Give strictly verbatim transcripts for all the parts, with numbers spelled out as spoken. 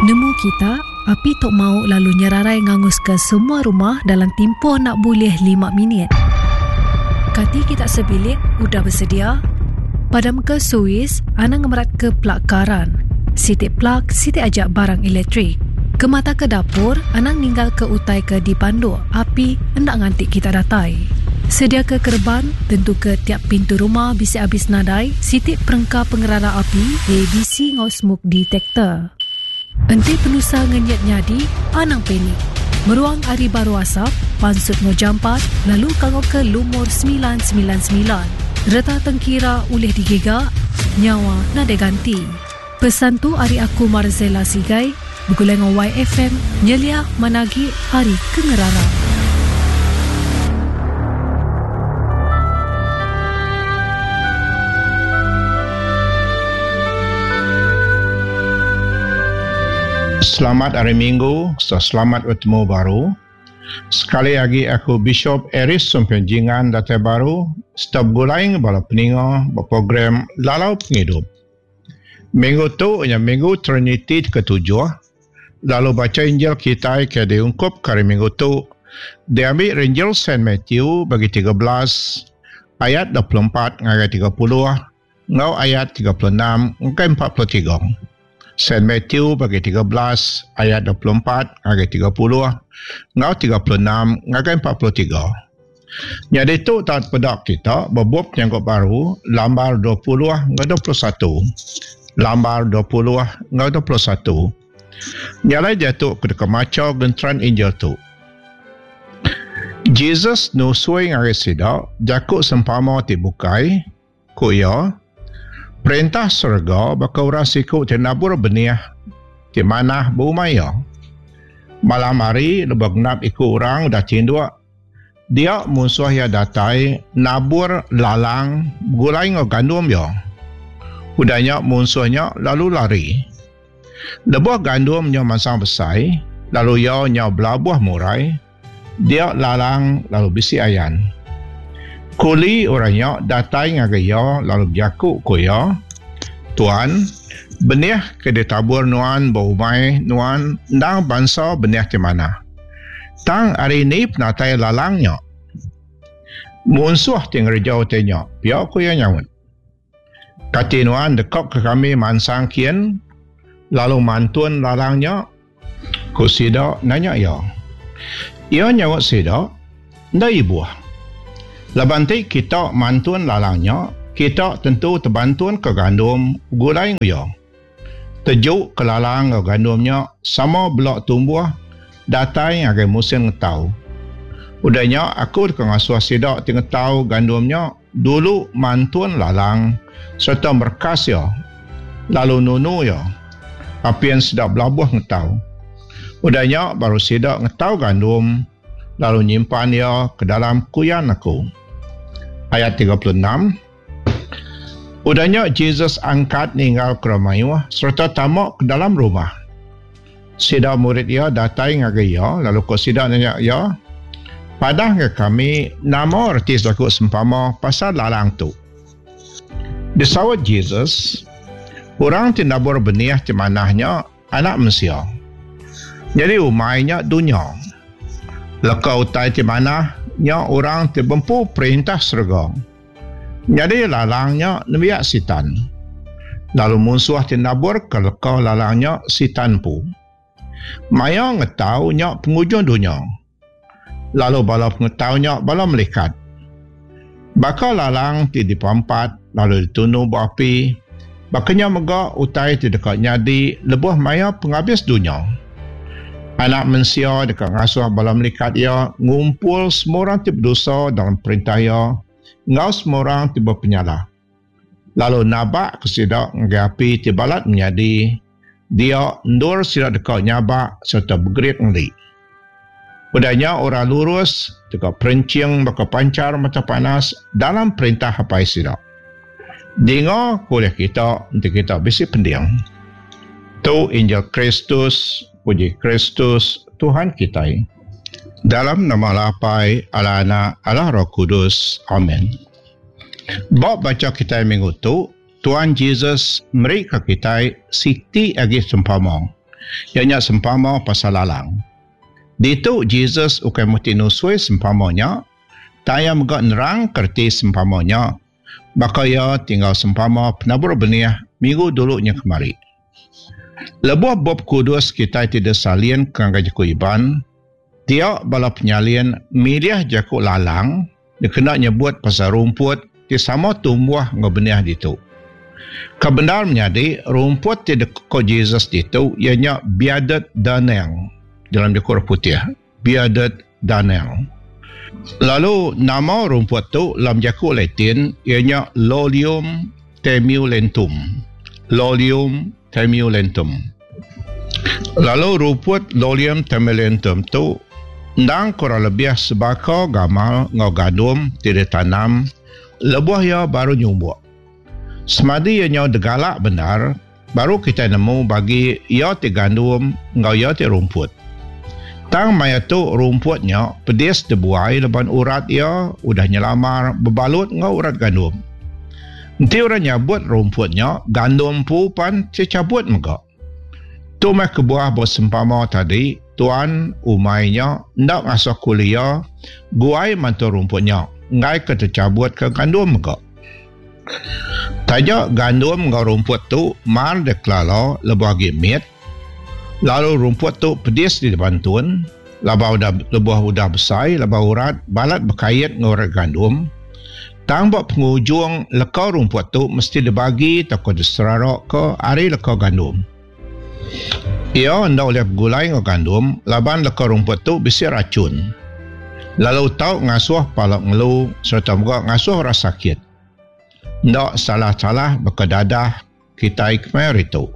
Nemu kita, api tok mau lalu nyerarai ngangus ke semua rumah dalam tempoh nak boleh lima minit. Kati kita sebilik, udah bersedia? Padam ke Suis, anang ngemerat ke plak karan. Sitik plak, sitik ajak barang elektrik. Ke mata ke dapur, anang ninggal ke utai ke dipandu. Api, hendak ngantik kita datai. Sedia ke kerban, tentu ke tiap pintu rumah bisa habis nadai. Sitik perengkap pengerara api, A B C ngau smoke detector. Enti penusa ngenyat nyadi, anang panik. Meruang hari baru asap, pansut ngo jampat, lalu kanggo ke lumur sembilan sembilan sembilan. Reta tengkira uleh digigak, nyawa nade ganti. Pesan tu hari aku Marzela Sigai, bergulengan Y F M, nyelia managi hari kengerara. Selamat hari Minggu, selamat bertemu baru. Sekali lagi aku Bishop Eris Sumpenjingan Datai Baru, stop gulaing bala peninga berprogram Lalau Penghidup. Minggu tu adalah minggu Trinity ketujuh. Lalu baca Injil kita ke diungkup kali minggu tu. Diambil Injil Saint Matthew bagi tiga belas ayat dua puluh empat hingga tiga puluh, ngau ayat tiga puluh enam hingga empat puluh tiga. Saint Matthew bagi tiga belas ayat dua puluh empat hingga tiga puluh, ngau tiga puluh enam hingga empat puluh tiga. Jadi itu tak pedak kita berbub yang baru lambar dua puluh hingga dua puluh satu. Lambar dua puluh hingga dua puluh satu. Nyalai jatuh ke dekat macau gentran Injil tu. Jesus nusui ngari sida jakuk sempama tibukai kuya perintah surga baka orang siku tenabur benih di mana bumaya. Malam hari lebak nap ikut orang dah cindua. Dia musuh ya datai nabur lalang gulai ngo gandum ya. Udahnya musuhnya lalu lari. Lebuah gandumnya masang besar, lalu ya nya belabuah murai. Dia lalang lalu bisi ayan. Kuli orangnya datai ngagaya lalu biaku kuya. Tuan, benih ke ditabur nuan baumai nuan ndang bangsa benih di mana. Tang hari ini penatai lalangnya. Musuh tinggal jauh tanya, biar kuya nyawun. Kati nuan dekok ke kami mansang kian, lalu mantun lalangnya, ku sida nanya ya. Ia nyawut sida, nda ibu. Lebanti kita mantun lalangnya, kita tentu terbantun ke gandum gulai nguya. Tejuk ke lalang ke gandumnya, sama blok tumbuh, datai agai musim tahu. Udahnya aku kengasuh sida tinggal tahu gandumnya, dulu mantun lalang, serta berkas ya, lalu nunu ya. Apa yang sedap belabuh ngetau. Udahnya baru sidak ngetau gandum, lalu nyimpan dia ke dalam kuyan aku. Ayat tiga puluh enam. Udahnya Jesus angkat ninggal ke rumah serta tamak ke dalam rumah. Sidak murid dia datai ngagai ya, lalu kau sidak nanya ya, padah ke kami nama artis aku sempama pasal lalang tu. Disawat Jesus, orang tinabur benih di manahnya anak manusia. Jadi umainya dunia. Lekau utai di manahnya orang tibempu perintah surga. Jadi lalangnya nabiak sitan. Lalu musuh tinabur ke lekau lalangnya sitan pu. Maya ngetaunya pengujung dunia. Lalu bala pengetahunya bala melikat. Bakal lalang ti dipampat lalu ditunu berapi. Bakanya megak utai di dekat nyadi lebuh maya penghabis dunia. Anak manusia dekat ngasuh bala melikat ia ngumpul semua orang tiba dosa dalam perintah ia. Ngau semua orang tiba penyala. Lalu nabak kesidak ngapi tibalat menyadi. Dia ndur sidak dekat nyabak serta bergerik ngelik. Udahnya orang lurus dekat perencing bakal pancar mata panas dalam perintah hapai sidak. Dengar kuliah kita untuk kita bisi pendiam. Tu Injil Kristus, puji Kristus, Tuhan kita. Dalam nama lapai ala anak ala Roh Kudus. Amin. Bab baca kita minggu tu, Tuhan Yesus beri ke kita siti agi sempama. Ianya sempama pasal lalang. Ditu Jesus ukai muti nusui sempamanya, taya megak nerang kerti sempamanya, baka ia tinggal sempama penabur benih minggu dulunya kemari. Lebuh Bob Kudus kita tidak salin kangga jaku iban, dia bala penyalin milih jaku lalang, dia kena nyebut pasal rumput, dia sama tumbuh ngebenih ditu. Kebenar menjadi rumput tidak ko Jesus ditu, ianya biadat daneng dalam jaku putih, biadat daneng. Lalu nama rumput tu dalam jaku Latin ianya Lolium temulentum. Lolium temulentum. Lalu rumput Lolium temulentum tu ndang kurang lebih sebaka gamal ngau gandum tidak tanam, lebuh ia baru nyumbuk. Semadi ianya degalak benar, baru kita nemu bagi ia ti gandum ngau ia ti rumput. Tang maya tu rumputnya pedis dibuai leban urat ia udah nyelamar berbalut ngau urat gandum. Nanti orang nyabut rumputnya gandum pu pan cecabut megak. Tu mah kebuah bersempama tadi tuan umainya ndak ngasuh kuliah guai mantu rumputnya ngai ketecabut ke gandum megak. Tajak gandum ngau rumput tu mar deklalo lebuh gimit. Lalu rumput tu pedis di depan tuan, labau udah lebuh udah besar, labau urat balat berkait ngurat gandum. Tambak pengujung lekau rumput tu mesti dibagi takut diserarok ke ari lekau gandum. Ia hendak oleh gulai ngau gandum, laban lekau rumput tu bisi racun. Lalu tau ngasuh palak ngelu serta juga ngasuh rasa sakit. Ndak salah-salah berkedadah kita ikmar itu.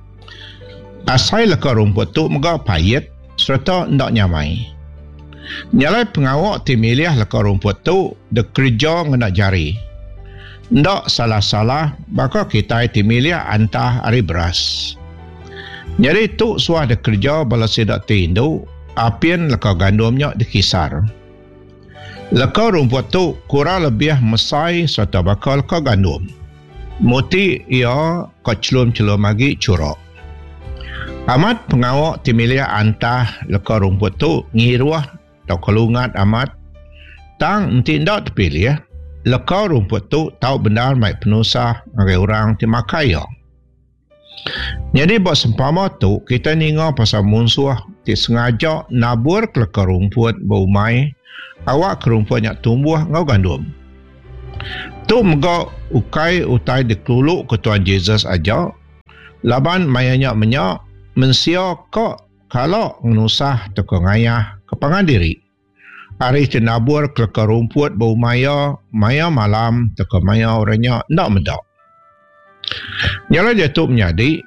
Asai lekau rumput tu megak payet serta ndak nyamai. Nyalai pengawak ti milih lekau rumput tu de kerja ngenak jari. Ndak salah-salah baka kita ti milih antah ari beras. Jadi tu suah de kerja bala sidak ti indu, apien lekau gandumnya dikisar. Lekau rumput tu kurang lebih mesai serta bakal lekau gandum. Muti ia keclum-celum lagi curok. Amat pengawak timilih antah lekau rumput tu ngiruah atau kelungat amat. Tang mesti ndak terpilih, lekau rumput tu tahu benar mai penusah ngagai orang timakai ya. Jadi buat sempama tu kita ninga pasal munsuh ti sengaja nabur ke lekau rumput bau mai awak ke rumputnya tumbuh ngau gandum. Tu megak ukai utai dikeluluk ke Tuan Jesus aja. Laban mayanya menyak mensia kok kalau menusah teko ngayah kepangan diri. Hari tenabur ke rumput bau maya, maya malam teko maya orangnya ndak mendak. Nyala dia tu menjadi,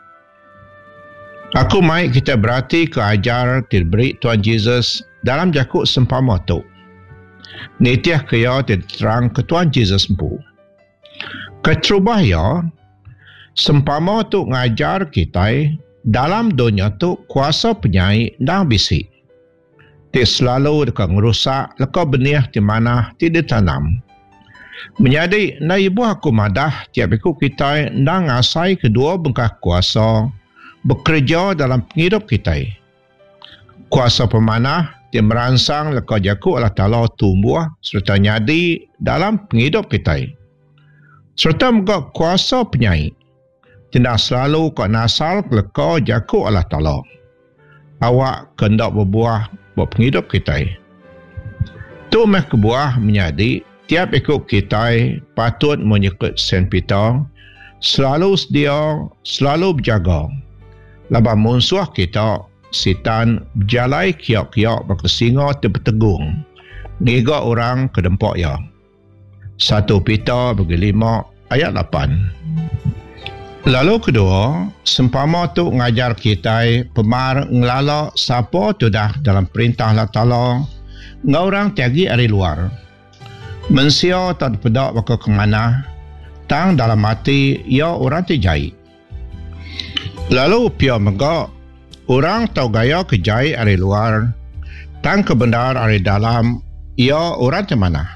aku mai kita berarti ke ajar diberi Tuan Jesus dalam jakuk sempama tu. Nitiah kaya diterang ke Tuan Jesus empu. Ketrubah ya, sempama tu ngajar kita dalam dunia tu kuasa penyai dah bisi. Ti selalu dekat ngerusak lekau benih di mana tidak tanam. Menjadi na ibu aku madah tiap iku kita dah ngasai kedua bengkah kuasa bekerja dalam penghidup kita. Kuasa pemanah dia merangsang lekau jaku Allah Ta'ala tumbuh serta nyadi dalam penghidup kita. Serta juga kuasa penyai tidak selalu kau nasal lekau jaku Allah Ta'ala. Awak kendak berbuah buat penghidup kita. Tu meh kebuah menjadi tiap ikut kita patut mengikut Saint Peter selalu sedia, selalu berjaga. Laban musuh kita sitan berjalai kiak-kiak berkesinga terpetegung. Ngiga orang ke dempak ya. Satu Peter bagi lima ayat lapan. Lalu kedua, sempama tu ngajar kita pemar ngelala siapa tu dah dalam perintah Allah Ta'ala ngorang tiagi dari luar. Mensia tak pedak baka ke mana, tang dalam hati ia orang terjai. Lalu pia megak, orang tahu gaya kejai dari luar, tang kebenar dari dalam, ia orang termana.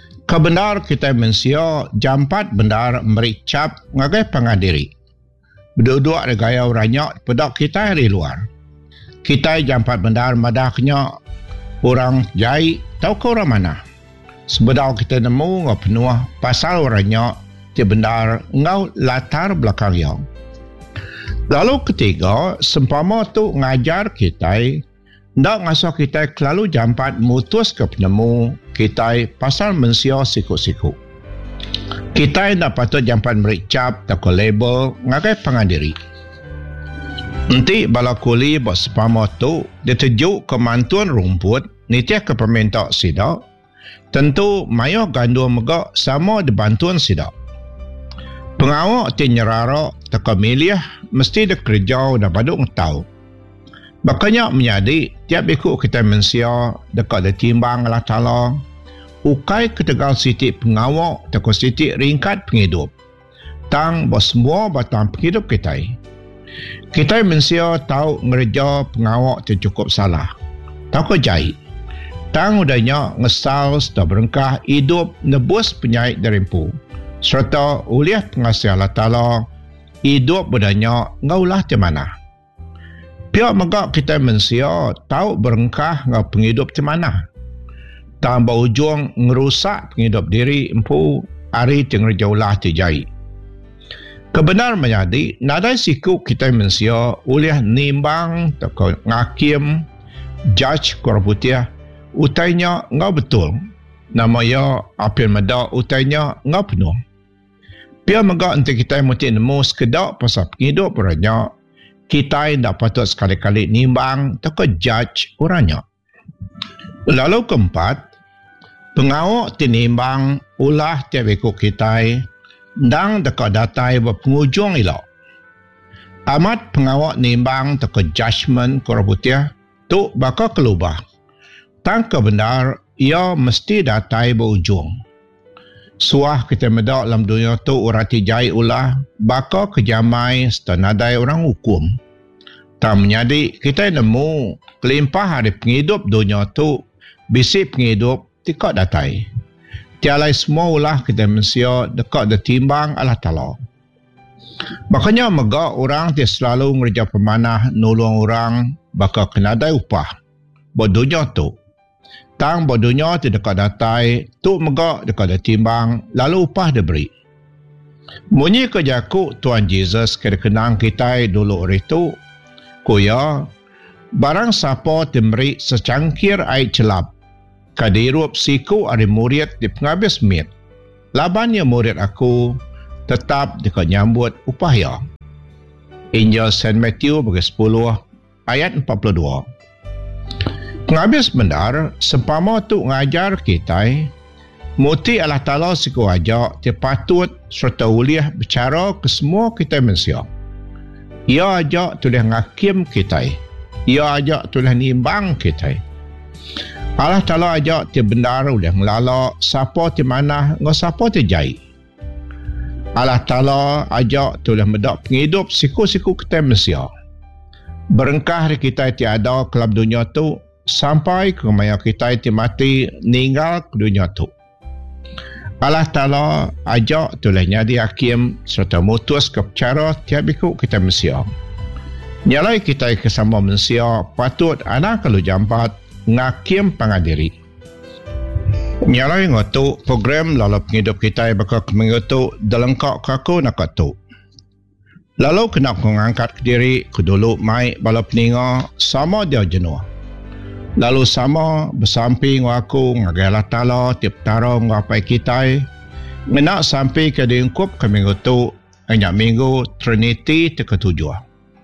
Kebenar kita mensia jampat benar mericap ngagai pengadiri. Berdua ada gaya oranyak pedak kita hari luar. Kita jampat bendar madahnya orang jai tahu ke orang mana. Sebedau kita nemu ngau penuh pasal oranyak di bendar ngau latar belakang yang. Lalu ketiga, sempama tu ngajar kita, ndak ngasuh kita selalu jampat mutus ke penemu kita pasal mensia siku-siku. Kita ndak patut jampat mericap tak label ngagai pengandiri. Nanti bala kuli buat sempama tu dia terjuk ke mantuan rumput nitia ke peminta sidak. Tentu mayo gandum megak sama di bantuan sidak. Pengawak ti nyerara tak milih mesti dia kerja dah baduk tahu. Bakanya menjadi tiap ikut kita mensia dekat dia timbang Allah Ta'ala. Ukai ketegal sitik pengawak tak sitik ringkat penghidup. Tang bos semua batang penghidup kita. Kita mensia tahu ngerja pengawak tu cukup salah. Tahu ke jahit. Tang udahnya ngesal sudah berengkah hidup nebus penyait derimpu. Serta uliah pengasih Allah Ta'ala hidup budanya ngaulah di mana. Pihak megak kita mensia tahu berengkah ngau penghidup di mana. Tambah ujung ngerusak penghidup diri empu hari tengah jauhlah dijai. Kebenar menjadi nadai siku kita mensia uliah nimbang tak ngakim judge korputih utainya ngau betul. Nama ya apil medak utainya ngau penuh. Pihak megak untuk kita mesti nemu sekedar pasal penghidup orangnya. Kita tidak patut sekali-kali nimbang atau judge orangnya. Lalu keempat, pengawak tinimbang ulah tiap ikut kita dan dekat datai berpengujung elok. Amat pengawak nimbang atau judgement korputih tu bakal kelubah. Tangka benar, ia mesti datai berujung. Suah kita medak dalam dunia tu orang tijai ulah bakal kejamai setanadai orang hukum. Tak menjadi kita nemu kelimpah hari penghidup dunia tu bisik penghidup tikak datai. Tialai semua ulah kita mensia dekat detimbang Allah Ta'ala. Makanya megak orang dia selalu ngerja pemanah nolong orang bakal kenadai upah. Buat dunia tu. Tang bodohnya di dekat datai, tu megak dekat dia timbang, lalu upah dia beri. Bunyi kejaku Tuhan Yesus kena kenang kita dulu hari tu, kuya, barang siapa diberi secangkir air celap, kadirup siku ada murid di penghabis mit, labannya murid aku tetap dekat nyambut upah ya. Injil Saint Matthew bagi sepuluh ayat empat puluh dua. Penghabis benar, sempama tu ngajar kita, muti Allah Ta'ala siku ajak, dia patut serta uliah bicara ke semua kita manusia. Ia ajak tulis ngakim kita. Ia ajak tulis nimbang kita. Allah Ta'ala ajak dia benar uliah ngelalak, siapa di mana, ngau siapa di jai. Allah Ta'ala ajak tulis medak penghidup siku-siku kita manusia. Berengkah kita tiada kelab dunia tu, sampai ke maya kita itu mati ninggal ke dunia tu. Allah Ta'ala ajak tulahnya di hakim serta mutus ke cara tiap ikut kita manusia. Nyalai kita kesama manusia patut anak kalau jampat ngakim pengadiri. Nyalai ngotu program lalu penghidup kita bakal mengotu dalam kau kaku nak tu. Lalu kena mengangkat diri ke dulu mai bala peninga sama dia jenuh. Lalu sama bersamping aku ngagai Allah Ta'ala tiap tarong ngapai kita menak sampai ke diungkup ke minggu tu hanya minggu Trinity ketujuh.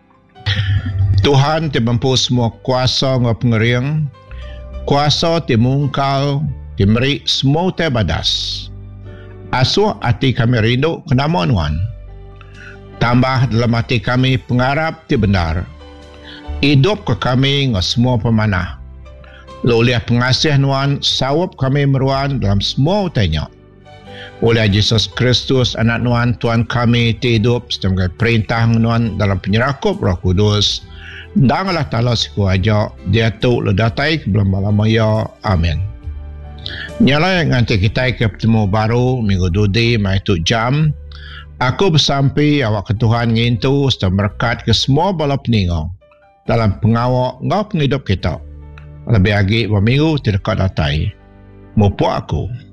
Tuhan dimampu semua kuasa ngau pengering, kuasa dimungkal, diberi semua tebadas. Asuh hati kami rindu ke nama Tuhan. Tambah dalam hati kami pengharap di benar. Hidup ke kami ngau semua pemanah. Oleh pengasih Tuhan, sawap kami meruan dalam semua utanya. Oleh Yesus Kristus, anak Tuhan, Tuhan kami hidup sebagai perintah Tuhan dalam penyerakup Roh Kudus. Dan Allah Ta'ala siku aja, dia tu ledatai ke belum malam ya. Amin. Nyala yang nanti kita ke bertemu baru, minggu dudi, mai tu jam. Aku bersampi awak ke Tuhan ngintu serta berkat ke semua bala peningong dalam pengawak ngau penghidup kita. Lebih lagi berminggu tidak datai. Mupu aku.